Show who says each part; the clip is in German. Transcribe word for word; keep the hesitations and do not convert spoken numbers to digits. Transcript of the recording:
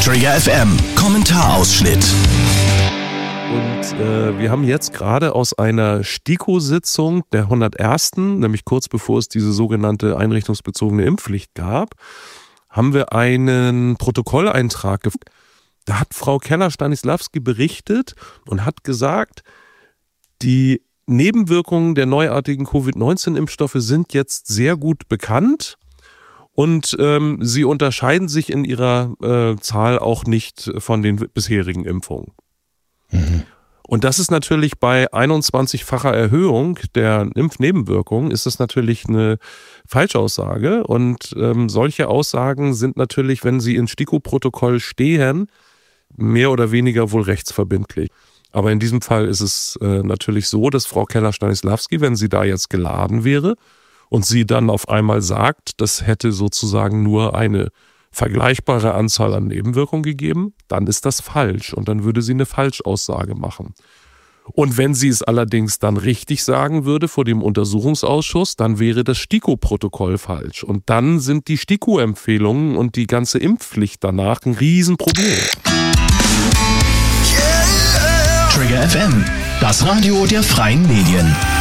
Speaker 1: Trigger F M, Kommentarausschnitt.
Speaker 2: Und äh, wir haben jetzt gerade aus einer STIKO-Sitzung der hundertersten, nämlich kurz bevor es diese sogenannte einrichtungsbezogene Impfpflicht gab, haben wir einen Protokolleintrag. Da hat Frau Keller-Stanislawski berichtet und hat gesagt, die Nebenwirkungen der neuartigen Covid neunzehn Impfstoffe sind jetzt sehr gut bekannt. Und ähm, sie unterscheiden sich in ihrer äh, Zahl auch nicht von den bisherigen Impfungen. Mhm. Und das ist natürlich bei einundzwanzigfacher Erhöhung der Impfnebenwirkungen ist das natürlich eine Falschaussage. Und ähm, solche Aussagen sind natürlich, wenn sie im STIKO-Protokoll stehen, mehr oder weniger wohl rechtsverbindlich. Aber in diesem Fall ist es äh, natürlich so, dass Frau Keller-Stanislawski, wenn sie da jetzt geladen wäre und sie dann auf einmal sagt, das hätte sozusagen nur eine vergleichbare Anzahl an Nebenwirkungen gegeben, dann ist das falsch und dann würde sie eine Falschaussage machen. Und wenn sie es allerdings dann richtig sagen würde vor dem Untersuchungsausschuss, dann wäre das STIKO-Protokoll falsch. Und dann sind die STIKO-Empfehlungen und die ganze Impfpflicht danach ein Riesenproblem.
Speaker 1: Trigger F M, das Radio der freien Medien.